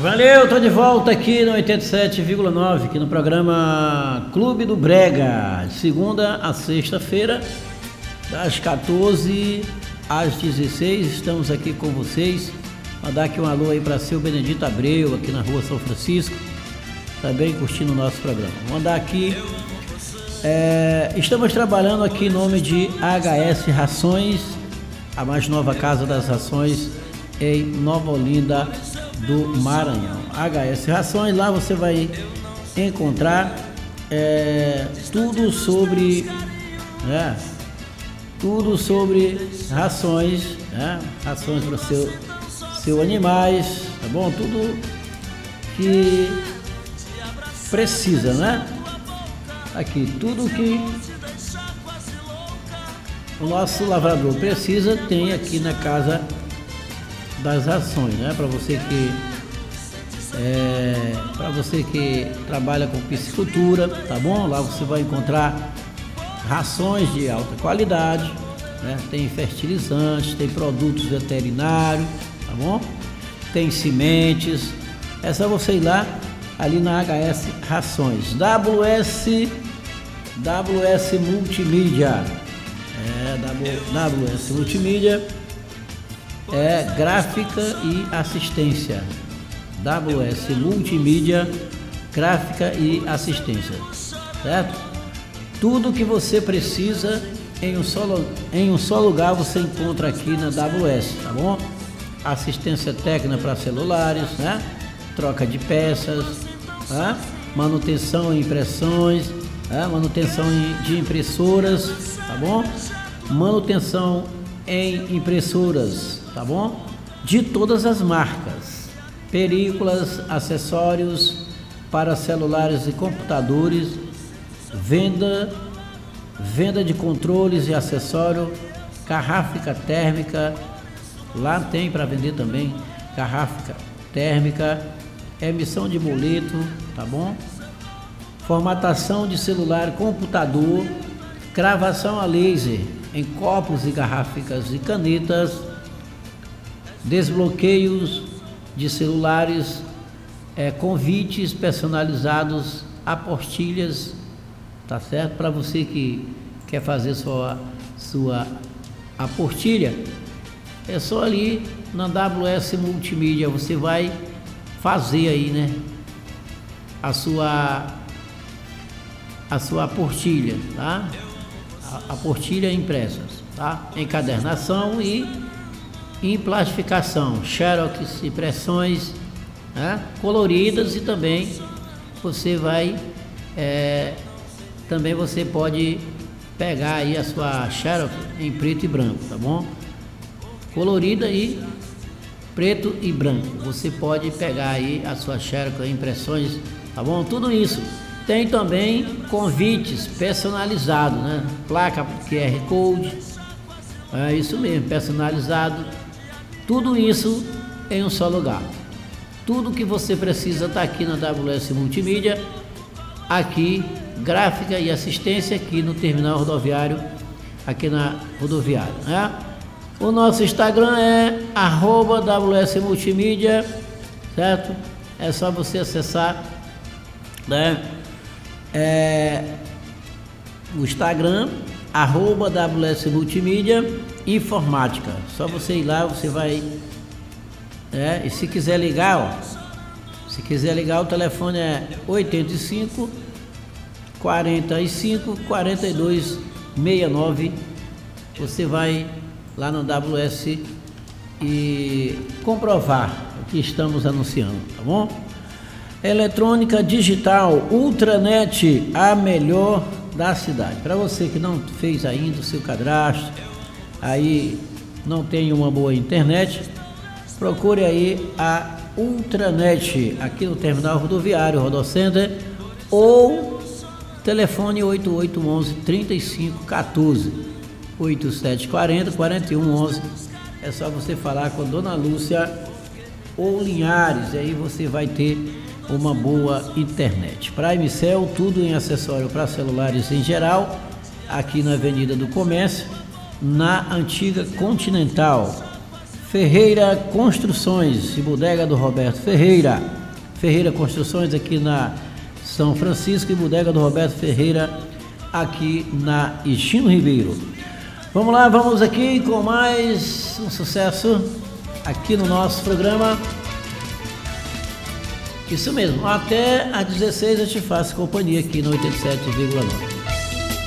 Valeu, tô de volta aqui no 87,9, aqui no programa Clube do Brega, de segunda a sexta-feira, das 14 às 16, estamos aqui com vocês. Mandar aqui um alô aí para seu Benedito Abreu, aqui na rua São Francisco, também curtindo o nosso programa. Mandar aqui, estamos trabalhando aqui em nome de HS Rações, a mais nova casa das rações em Nova Olinda do Maranhão. HS Rações, lá você vai encontrar tudo sobre rações, rações para seus animais, tá bom? Tudo que precisa, né? Aqui, tudo que o nosso lavrador precisa tem aqui na casa das rações, né? Para você que trabalha com piscicultura, tá bom? Lá você vai encontrar rações de alta qualidade, né? Tem fertilizantes, tem produtos veterinários, tá bom? Tem sementes. É só você ir lá ali na HS Rações. WS Multimídia. WS Multimídia gráfica e assistência. WS Multimídia, gráfica e assistência, certo? Tudo que você precisa em um só lugar você encontra aqui na WS, tá bom? Assistência técnica para celulares, né? Troca de peças, tá? Manutenção em impressões, tá? Manutenção de impressoras, tá bom? Manutenção em impressoras, tá bom? De todas as marcas, películas, acessórios para celulares e computadores, venda de controles e acessório, garrafa térmica, lá tem para vender também, garrafa térmica, emissão de boleto, tá bom? Formatação de celular, computador, gravação a laser em copos e garrafas e canetas, desbloqueios de celulares, convites personalizados, apostilhas, tá certo? Para você que quer fazer sua apostilha, é só ali na WS Multimídia, você vai fazer aí, né, a sua apostilha, tá? Apostilha impressas, tá? Encadernação e em plastificação, xerox, impressões, né? Coloridas, e também você vai também você pode pegar aí a sua xerox em preto e branco, tá bom? Colorida e preto e branco, você pode pegar aí a sua xerox, impressões, tá bom? Tudo isso. Tem também convites personalizados, né? Placa QR Code, é isso mesmo, personalizado. Tudo isso em um só lugar. Tudo que você precisa está aqui na WS Multimídia, aqui, gráfica e assistência aqui no terminal rodoviário, aqui na rodoviária, né? O nosso Instagram é @WS Multimídia, certo? É só você acessar, né? O Instagram, @WS Multimídia Informática. Só você ir lá, você vai. E se quiser ligar, o telefone é 85 45 42 69. Você vai lá no WS e comprovar o que estamos anunciando, tá bom? Eletrônica digital Ultranet, a melhor da cidade. Para você que não fez ainda o seu cadastro, aí não tem uma boa internet, procure aí a Ultranet aqui no terminal rodoviário Rodocenter, ou telefone 8811 3514 8740 4111. É só você falar com a Dona Lúcia ou Linhares, aí você vai ter uma boa internet. Prime Cell, tudo em acessório para celulares em geral, aqui na Avenida do Comércio, na antiga Continental. Ferreira Construções e Bodega do Roberto Ferreira. Ferreira Construções aqui na São Francisco e Bodega do Roberto Ferreira aqui na Estino Ribeiro. Vamos lá, vamos aqui com mais um sucesso aqui no nosso programa. Isso mesmo, até às 16 eu te faço companhia aqui no 87,9.